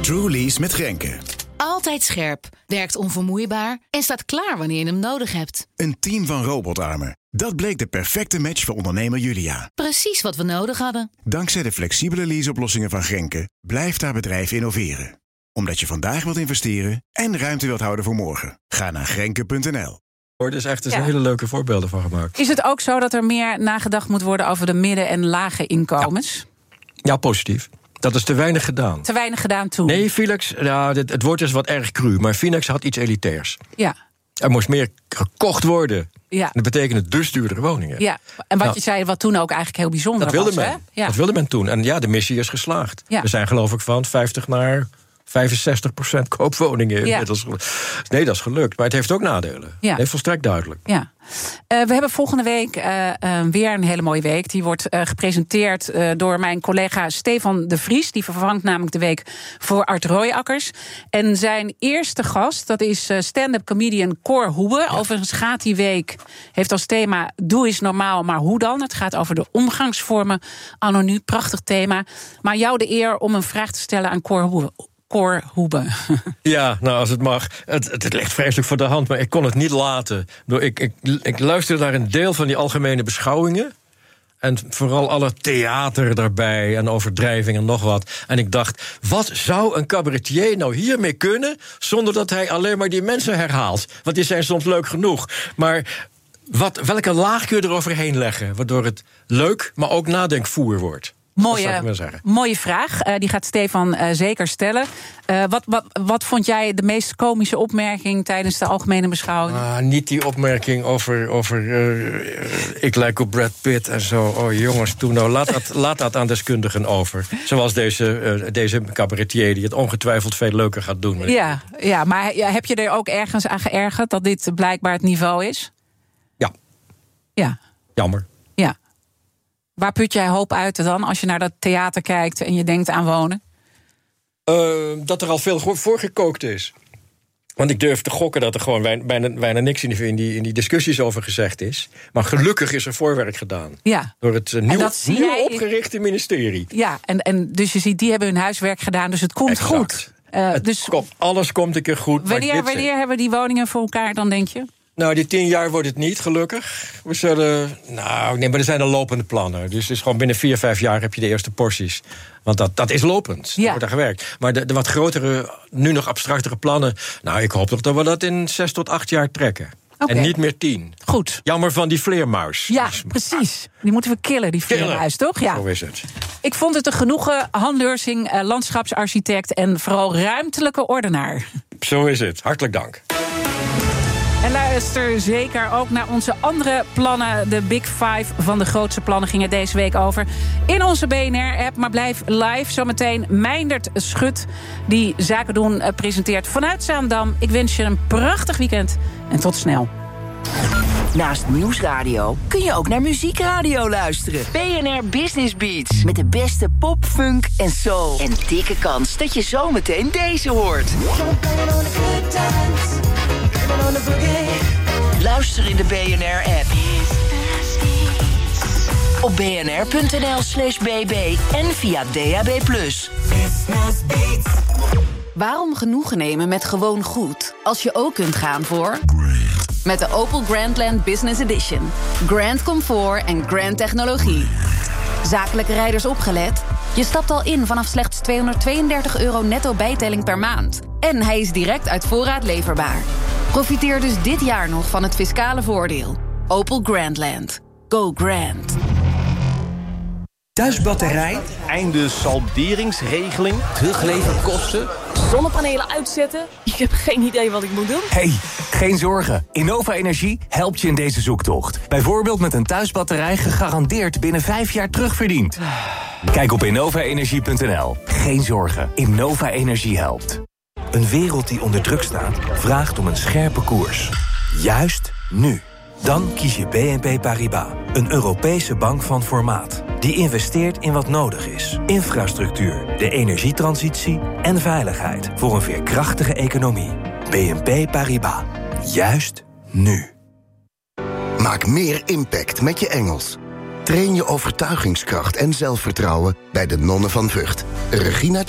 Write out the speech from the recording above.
True Lease met Grenke. Altijd scherp, werkt onvermoeibaar en staat klaar wanneer je hem nodig hebt. Een team van robotarmen. Dat bleek de perfecte match voor ondernemer Julia. Precies wat we nodig hadden. Dankzij de flexibele leaseoplossingen van Grenke blijft haar bedrijf innoveren. Omdat je vandaag wilt investeren en ruimte wilt houden voor morgen. Ga naar Grenke.nl. Er is echt hele leuke voorbeelden van gemaakt. Is het ook zo dat er meer nagedacht moet worden over de midden- en lage inkomens? Ja, positief. Dat is te weinig gedaan. Te weinig gedaan toen? Nee, Felix, het woord is wat erg cru, maar Phoenix had iets elitairs. Ja. Er moest meer gekocht worden. Ja. En dat betekende dus duurdere woningen. Ja. En wat je zei, wat toen ook eigenlijk heel bijzonder dat wilde was. Men. Hè? Ja. Dat wilde men toen. En ja, de missie is geslaagd. Ja. We zijn geloof ik van 50 naar 65% koopwoningen inmiddels. Nee, dat is gelukt. Maar het heeft ook nadelen. Ja. Nee, volstrekt duidelijk. Ja. We hebben volgende week weer een hele mooie week. Die wordt gepresenteerd door mijn collega Stefan de Vries. Die vervangt namelijk de week voor Art Royakkers. En zijn eerste gast, dat is stand-up comedian Cor Hoebe. Ja. Overigens gaat die week, heeft als thema Doe is normaal, maar hoe dan? Het gaat over de omgangsvormen anno nu. Prachtig thema. Maar jou de eer om een vraag te stellen aan Cor Hoebe. Ja, nou, als het mag. Het ligt vreselijk voor de hand, maar ik kon het niet laten. Ik luisterde naar een deel van die algemene beschouwingen. En vooral alle theater daarbij en overdrijving en nog wat. En ik dacht, wat zou een cabaretier nou hiermee kunnen, zonder dat hij alleen maar die mensen herhaalt? Want die zijn soms leuk genoeg. Maar welke laag kun je eroverheen leggen, waardoor het leuk, maar ook nadenkvoer wordt? Mooie vraag. Die gaat Stefan zeker stellen. Wat vond jij de meest komische opmerking tijdens de algemene beschouwing? Niet die opmerking over ik lijk op Brad Pitt en zo. Oh jongens, toen nou, laat dat aan deskundigen over. Zoals deze cabaretier die het ongetwijfeld veel leuker gaat doen. Ja, maar heb je er ook ergens aan geërgerd dat dit blijkbaar het niveau is? Ja. Jammer. Ja. Waar put jij hoop uit dan, als je naar dat theater kijkt en je denkt aan wonen? Dat er al veel voorgekookt is. Want ik durf te gokken dat er gewoon bijna niks in die discussies over gezegd is. Maar gelukkig is er voorwerk gedaan. Ja. Door het nieuw opgerichte ministerie. Ja, en dus je ziet, die hebben hun huiswerk gedaan, dus het komt goed. Alles komt een keer goed. Wanneer hebben die woningen voor elkaar dan, denk je? Nou, die 10 jaar wordt het niet, gelukkig. We zullen... maar er zijn al lopende plannen. Dus gewoon binnen 4-5 jaar heb je de eerste porties. Want dat is lopend. Ja. Er wordt aan gewerkt. Maar de wat grotere, nu nog abstractere plannen... ik hoop toch dat we dat in 6 tot 8 jaar trekken. Okay. En niet meer 10. Goed. Jammer van die vleermuis. Ja, precies. Die moeten we killen, die vleermuis, toch? Ja. Zo is het. Ik vond het een genoegen. Han Leursing, landschapsarchitect en vooral ruimtelijke ordenaar. Zo is het. Hartelijk dank. En luister zeker ook naar onze andere plannen. De Big Five van de grootste plannen gingen deze week over in onze BNR-app. Maar blijf live. Zometeen Meindert Schut, die Zaken doen presenteert vanuit Zaandam. Ik wens je een prachtig weekend en tot snel. Naast Nieuwsradio kun je ook naar Muziekradio luisteren. BNR Business Beats. Met de beste pop, funk en soul. En dikke kans dat je zometeen deze hoort. Luister in de BNR-app. Op bnr.nl/bb en via DAB+. Waarom genoegen nemen met gewoon goed, als je ook kunt gaan voor... Met de Opel Grandland Business Edition. Grand comfort en grand technologie. Zakelijke rijders opgelet? Je stapt al in vanaf slechts €232 netto bijtelling per maand. En hij is direct uit voorraad leverbaar. Profiteer dus dit jaar nog van het fiscale voordeel. Opel Grandland. Go grand. Thuisbatterij, einde salderingsregeling, terugleverkosten, zonnepanelen uitzetten? Ik heb geen idee wat ik moet doen. Hey, geen zorgen. Innova Energie helpt je in deze zoektocht. Bijvoorbeeld met een thuisbatterij gegarandeerd binnen 5 jaar terugverdiend. Kijk op innovaenergie.nl. Geen zorgen. Innova Energie helpt. Een wereld die onder druk staat, vraagt om een scherpe koers. Juist nu. Dan kies je BNP Paribas, een Europese bank van formaat. Die investeert in wat nodig is. Infrastructuur, de energietransitie en veiligheid voor een veerkrachtige economie. BNP Paribas. Juist nu. Maak meer impact met je Engels. Train je overtuigingskracht en zelfvertrouwen bij de Nonnen van Vught. Regina